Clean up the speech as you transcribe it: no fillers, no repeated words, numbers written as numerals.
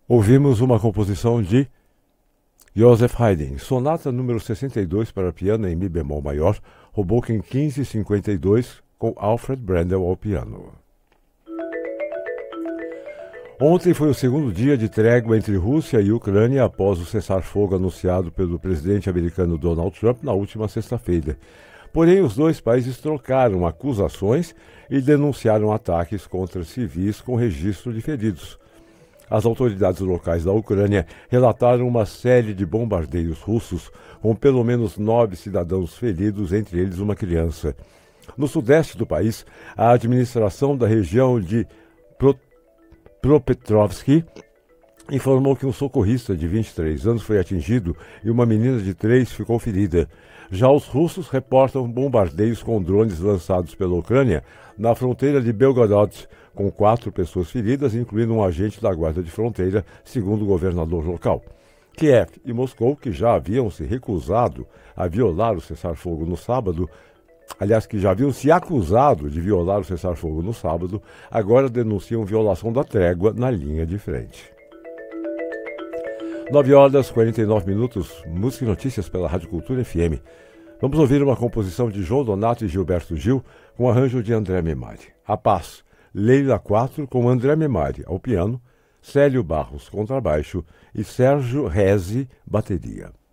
Ouvimos uma composição de Joseph Haydn, sonata número 62 para piano em mi bemol maior, Hoboken 1552, com Alfred Brendel ao piano. Ontem foi o segundo dia de trégua entre Rússia e Ucrânia após o cessar-fogo anunciado pelo presidente americano Donald Trump na última sexta-feira. Porém, os dois países trocaram acusações e denunciaram ataques contra civis com registro de feridos. As autoridades locais da Ucrânia relataram uma série de bombardeios russos, com pelo menos 9 cidadãos feridos, entre eles uma criança. No sudeste do país, a administração da região de Dnipropetrovsk informou que um socorrista de 23 anos foi atingido e uma menina de 3 ficou ferida. Já os russos reportam bombardeios com drones lançados pela Ucrânia na fronteira de Belgorod, com 4 pessoas feridas, incluindo um agente da Guarda de Fronteira, segundo o governador local. Kiev e Moscou, que já haviam se recusado a violar o cessar-fogo no sábado, que já haviam se acusado de violar o cessar-fogo no sábado, agora denunciam violação da trégua na linha de frente. 9h49, música e notícias pela Rádio Cultura FM. Vamos ouvir uma composição de João Donato e Gilberto Gil, com arranjo de André Memari. A Paz, Leila 4, com André Memari ao piano, Célio Barros contrabaixo e Sérgio Rezi bateria.